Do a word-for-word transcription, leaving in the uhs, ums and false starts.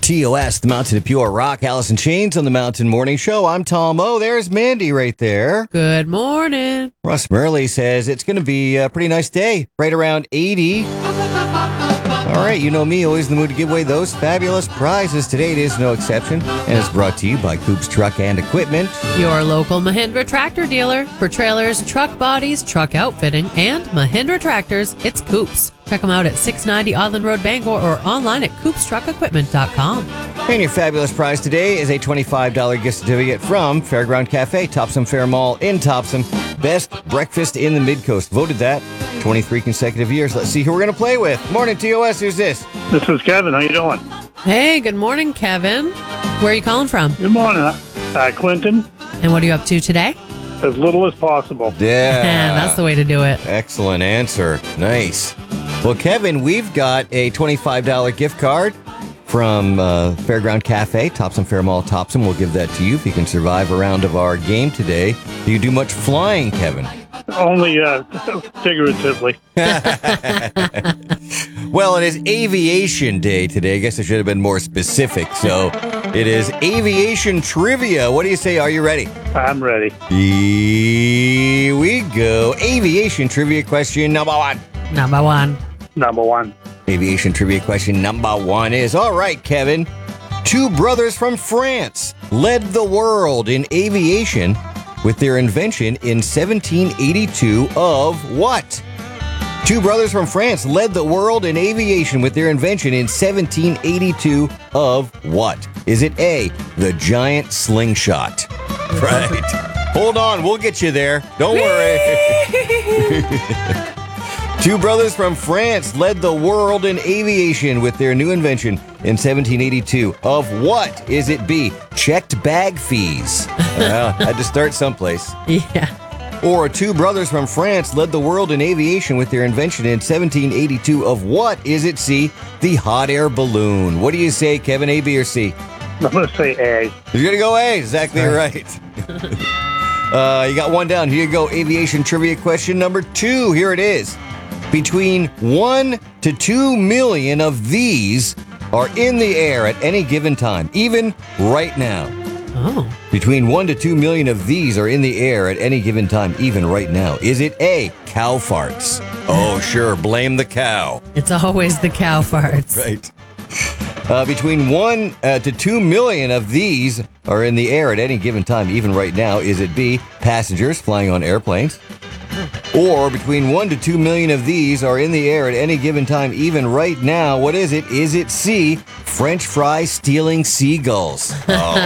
T O S, the Mountain of Pure Rock, Alice in Chains on the Mountain Morning Show. I'm Tom O. There's Mandy right there. Good morning. Russ Murley says it's going to be a pretty nice day, right around eighty. All right, you know me, always in the mood to give away those fabulous prizes. Today it is no exception, and it's brought to you by Coops Truck and Equipment. Your local Mahindra tractor dealer. For trailers, truck bodies, truck outfitting, and Mahindra tractors, it's Coops. Check them out at six ninety Island Road, Bangor, or online at coops truck equipment dot com. And your fabulous prize today is a twenty-five dollars gift certificate from Fairground Cafe, Topsom Fair Mall in Topsom. Best breakfast in the Mid-Coast. Voted that twenty-three consecutive years. Let's see who we're going to play with. Morning, T O S. Who's this? This is Kevin. How you doing? Hey, good morning, Kevin. Where are you calling from? Good morning. Uh, Clinton. And what are you up to today? As little as possible. Yeah. That's the way to do it. Excellent answer. Nice. Well, Kevin, we've got a twenty-five dollars gift card from uh, Fairground Cafe, Topsom Fair Mall, Topsom. We'll give that to you if you can survive a round of our game today. Do you do much flying, Kevin? Only uh, figuratively. Well, it is Aviation Day today. I guess I should have been more specific. So it is Aviation Trivia. What do you say? Are you ready? I'm ready. Here we go. Aviation Trivia question number one. Number one. Number one. Aviation Trivia question number one is, all right, Kevin. Two brothers from France led the world in aviation with their invention in seventeen eighty-two of what? Two brothers from France led the world in aviation with their invention in seventeen eighty-two of what? Is it A, the giant slingshot? Right. Hold on, we'll get you there. Don't worry. Two brothers from France led the world in aviation with their new invention in seventeen eighty-two. Of what? Is it B, checked bag fees? Well, had to start someplace. Yeah. Or two brothers from France led the world in aviation with their invention in seventeen eighty-two. Of what? Is it C, the hot air balloon? What do you say, Kevin, A, B, or C? I'm going to say A. You're going to go A. Exactly right. uh, you got one down. Here you go. Aviation trivia question number two. Here it is. Between one to two million of these are in the air at any given time, even right now. Oh. Between one to two million of these are in the air at any given time, even right now. Is it A, cow farts? Oh, sure. Blame the cow. It's always the cow farts. Right. Uh, between one uh, to two million of these are in the air at any given time, even right now. Is it B, passengers flying on airplanes? Or between one to two million of these are in the air at any given time, even right now. What is it? Is it C, French fry stealing seagulls? Oh.